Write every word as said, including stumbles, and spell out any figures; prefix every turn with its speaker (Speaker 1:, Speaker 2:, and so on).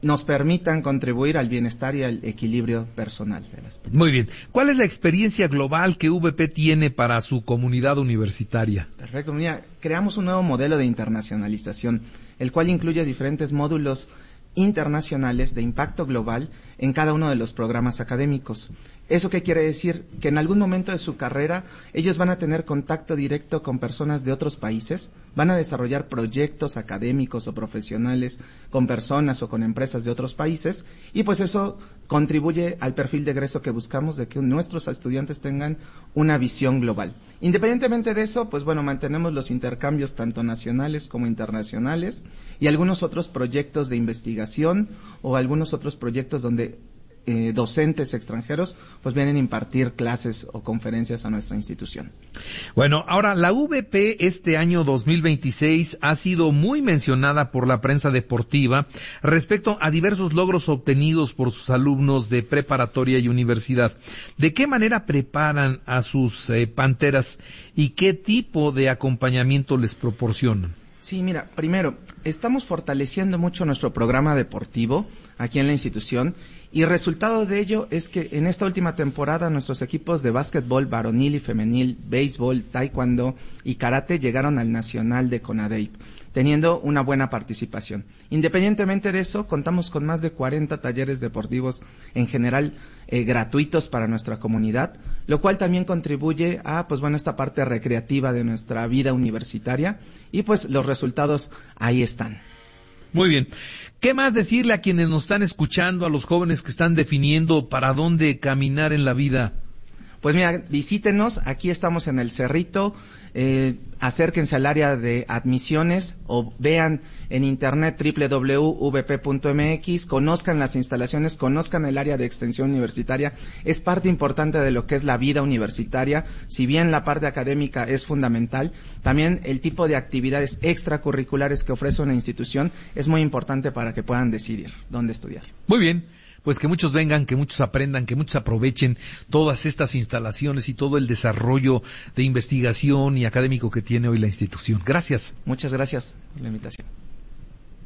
Speaker 1: nos permitan contribuir al bienestar y al equilibrio personal de las personas.
Speaker 2: Muy bien. ¿Cuál es la experiencia global que U V P tiene para su comunidad universitaria?
Speaker 1: Perfecto. Mira, creamos un nuevo modelo de internacionalización, el cual incluye diferentes módulos internacionales de impacto global en cada uno de los programas académicos. ¿Eso qué quiere decir? Que en algún momento de su carrera ellos van a tener contacto directo con personas de otros países, van a desarrollar proyectos académicos o profesionales con personas o con empresas de otros países, y pues eso contribuye al perfil de egreso que buscamos, de que nuestros estudiantes tengan una visión global. Independientemente de eso, pues bueno, mantenemos los intercambios tanto nacionales como internacionales y algunos otros proyectos de investigación o algunos otros proyectos donde Eh, docentes extranjeros pues vienen a impartir clases o conferencias a nuestra institución.
Speaker 2: Bueno, ahora la U V P este año dos mil veintiséis ha sido muy mencionada por la prensa deportiva respecto a diversos logros obtenidos por sus alumnos de preparatoria y universidad. ¿De qué manera preparan a sus eh, panteras y qué tipo de acompañamiento les proporcionan?
Speaker 1: Sí, mira, primero, estamos fortaleciendo mucho nuestro programa deportivo aquí en la institución, y resultado de ello es que en esta última temporada nuestros equipos de básquetbol varonil y femenil, béisbol, taekwondo y karate llegaron al nacional de CONADEIP, teniendo una buena participación. Independientemente de eso, contamos con más de cuarenta talleres deportivos en general eh, gratuitos para nuestra comunidad, lo cual también contribuye a, pues bueno, esta parte recreativa de nuestra vida universitaria, y pues los resultados ahí están.
Speaker 2: Muy bien. ¿Qué más decirle a quienes nos están escuchando, a los jóvenes que están definiendo para dónde caminar en la vida?
Speaker 1: Pues mira, visítenos, aquí estamos en el Cerrito, eh, acérquense al área de admisiones o vean en internet doble u doble u doble u punto u v p punto m x, conozcan las instalaciones, conozcan el área de extensión universitaria. Es parte importante de lo que es la vida universitaria, si bien la parte académica es fundamental, también el tipo de actividades extracurriculares que ofrece una institución es muy importante para que puedan decidir dónde estudiar.
Speaker 2: Muy bien. Pues que muchos vengan, que muchos aprendan, que muchos aprovechen todas estas instalaciones y todo el desarrollo de investigación y académico que tiene hoy la institución. Gracias.
Speaker 1: Muchas gracias por la invitación.